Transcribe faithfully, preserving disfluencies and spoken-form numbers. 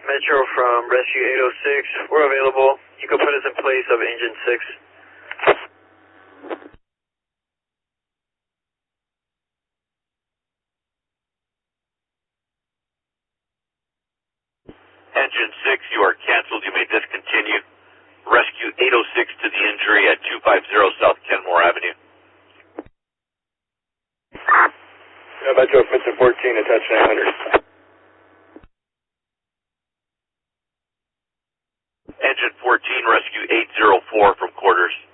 Metro from Rescue eight oh six. We're available. You can put us in place of Engine six. Engine six, you are canceled. You may discontinue. Rescue eight oh six to the injury at two fifty South Kenmore Avenue. Yeah, Metro Fitzer fourteen, attach nine hundred. Engine fourteen, Rescue eight oh four from quarters.